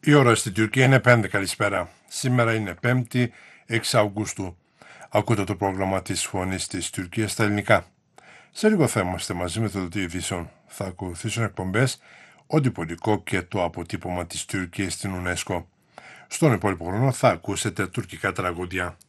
Η ώρα στην Τουρκία είναι 5. Καλησπέρα. Σήμερα είναι 5η, 6 Αυγούστου. Ακούτε το πρόγραμμα της Φωνής της Τουρκίας στα ελληνικά. Σε λίγο θα είμαστε μαζί με το Δελτίο Ειδήσεων. Θα ακολουθήσουν εκπομπές «Οντυπολικό» και το αποτύπωμα της Τουρκίας στην UNESCO. Στον υπόλοιπο χρόνο θα ακούσετε τουρκικά τραγούδια.